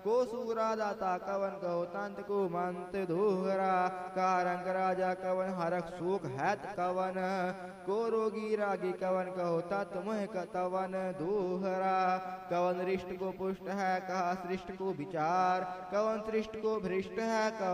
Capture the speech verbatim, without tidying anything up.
को सूरा दाता कवन कहो तंत को मंत दोहरा। कारंग राजा कवन हरक सूख हैत कवन। को रोगी रागी कवन कहो तत् मुह कवन दोहरा। कवन रिष्ट को पुष्ट है कहा सृष्ट को विचार। कवन सृष्ट को भ्रष्ट है कवन